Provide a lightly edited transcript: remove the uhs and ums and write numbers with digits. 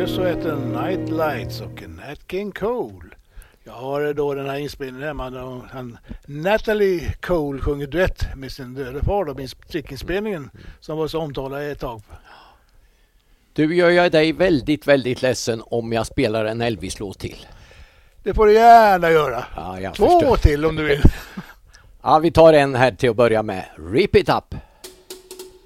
ju så heter Night Lights och Nat King Cole. Jag har då den här inspelningen hemma där Natalie Cole sjunger duett med sin döda far då, strickinspelningen som var så omtalad ett tag. Du, gör jag dig väldigt, väldigt ledsen om jag spelar en Elvis-låt till. Det får du gärna göra. Ja, 2 till om du vill. Ja, vi tar en här till att börja med. Rip It Up.